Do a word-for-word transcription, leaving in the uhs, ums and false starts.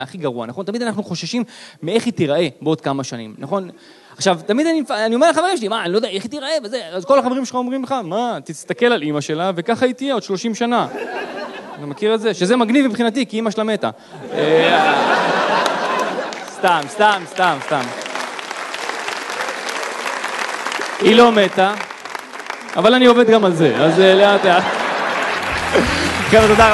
הכי גרוע, נכון? תמיד אנחנו חוששים מאיך היא תיראה בעוד כמה שנים, נכון? עכשיו, תמיד אני, אני אומר לחברים שלי, מה, אני לא יודע, איך היא תיראה וזה, אז כל החברים שלך אומרים לך, מה, תסתכל על אמא שלה וככה היא תהיה עוד שלושים שנה. אתה מכיר את זה? שזה מגניב מבחינתי, כי אמא שלה מתה. סתם, סתם, סתם, סתם. היא לא מתה, אבל אני עובד גם על זה, אז לאט לאט. חבר'ה, תודה רבה.